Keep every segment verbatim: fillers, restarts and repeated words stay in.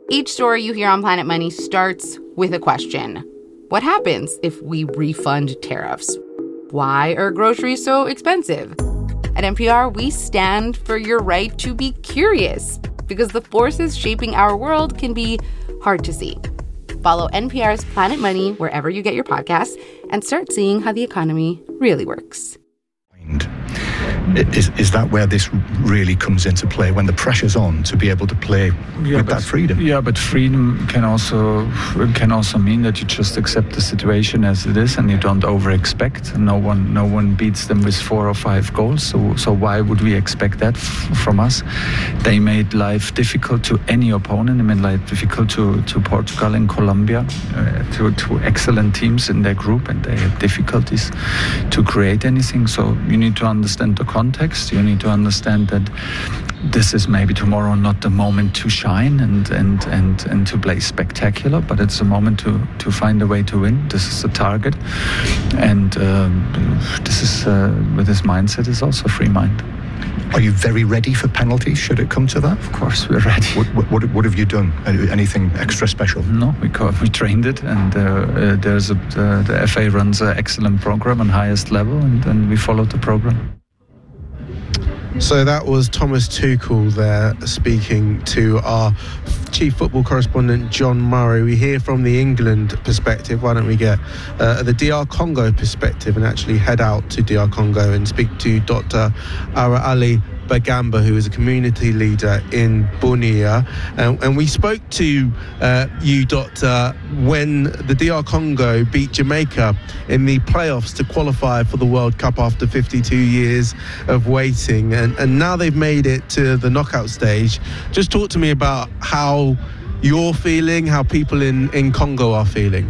Each story you hear on Planet Money starts with a question. What happens if we refund tariffs? Why are groceries so expensive? At N P R, we stand for your right to be curious, because the forces shaping our world can be hard to see. Follow N P R's Planet Money wherever you get your podcasts and start seeing how the economy really works. Is, is that where this really comes into play, when the pressure's on to be able to play yeah, with but, that freedom? Yeah, but freedom can also can also mean that you just accept the situation as it is and you don't over-expect. No one no one beats them with four or five goals, so so why would we expect that f- from us? They made life difficult to any opponent. They made life difficult to, to Portugal and Colombia, uh, to, to excellent teams in their group, and they had difficulties to create anything. So you need to understand the context. You need to understand that this is maybe tomorrow not the moment to shine and and, and, and to play spectacular, but it's a moment to, to find a way to win. This is the target. And um, this is, uh, with this mindset, is also free mind. Are you very ready for penalties, should it come to that? Of course, we're ready. What, what, what have you done? Anything extra special? No, we we trained it, and uh, uh, there's a, uh, the F A runs an excellent program on highest level, and, and we followed the program. So that was Thomas Tuchel there speaking to our chief football correspondent, John Murray. We hear from the England perspective. Why don't we get uh, the D R Congo perspective and actually head out to D R Congo and speak to Doctor Ara Ali Bagamba, who is a community leader in Bunia. And, and we spoke to uh, you, Doctor, when the D R Congo beat Jamaica in the playoffs to qualify for the World Cup after fifty-two years of waiting. And, and now they've made it to the knockout stage. Just talk to me about how you're feeling, how people in, in Congo are feeling.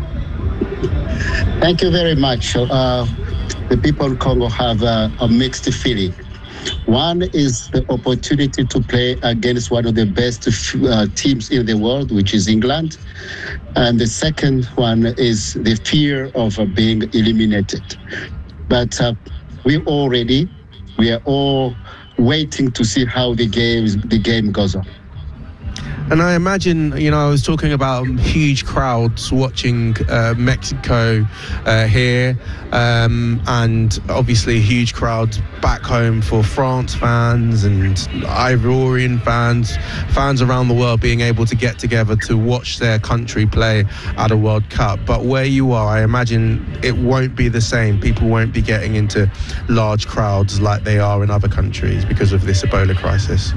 Thank you very much. Uh, the people in Congo have uh, a mixed feeling. One is the opportunity to play against one of the best uh, teams in the world, which is England. And the second one is the fear of uh, being eliminated. But uh, we're all ready. We are all waiting to see how the game, the game goes on. And I imagine, you know, I was talking about huge crowds watching uh, Mexico uh, here, um, and obviously huge crowds back home for France fans and Ivorian fans, fans around the world being able to get together to watch their country play at a World Cup. But where you are, I imagine it won't be the same. People won't be getting into large crowds like they are in other countries because of this Ebola crisis.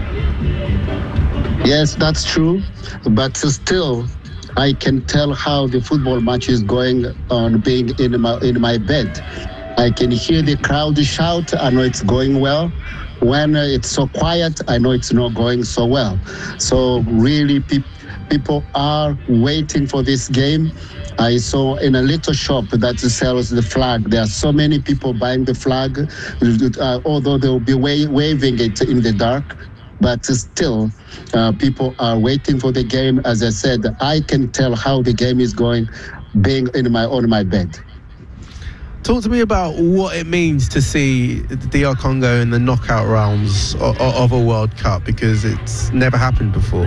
Yes, that's true. But still, I can tell how the football match is going on being in my in my bed. I can hear the crowd shout. I know it's going well. When it's so quiet, I know it's not going so well. So really, pe- people are waiting for this game. I saw in a little shop that sells the flag, there are so many people buying the flag, uh, although they will be wa- waving it in the dark. But still, uh, people are waiting for the game. As I said, I can tell how the game is going, being in my on my bed. Talk to me about what it means to see the D R Congo in the knockout rounds of, of a World Cup, because it's never happened before.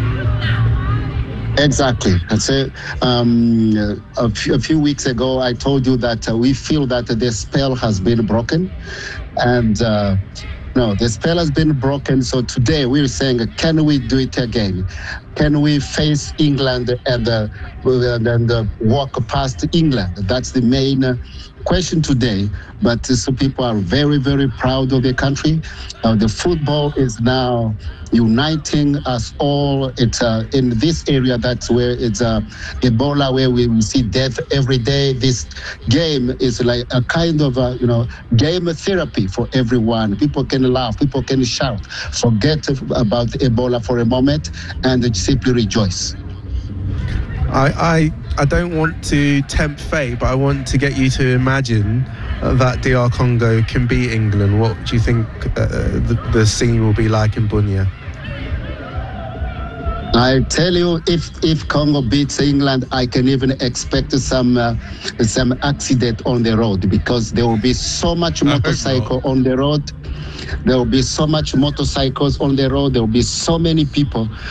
Exactly. So, um, a, few, a few weeks ago, I told you that uh, we feel that the spell has been broken, and. Uh, No, the spell has been broken. So today we're saying, can we do it again? Can we face England and, uh, and uh, walk past England? That's the main uh, question today. But uh, so people are very, very proud of the country. Uh, the football is now uniting us all. It's uh, in this area, that's where it's uh, Ebola, where we see death every day. This game is like a kind of a, you know, game therapy for everyone. People can laugh, people can shout, forget about Ebola for a moment, and simply rejoice. I, I I don't want to tempt fate, but I want to get you to imagine uh, that D R Congo can beat England. What do you think uh, the, the scene will be like in Bunia? I tell you, if if Congo beats England, I can even expect some uh, some accident on the road, because there will be so much motorcycle on the road. There will be so much motorcycles on the road. There will be so many people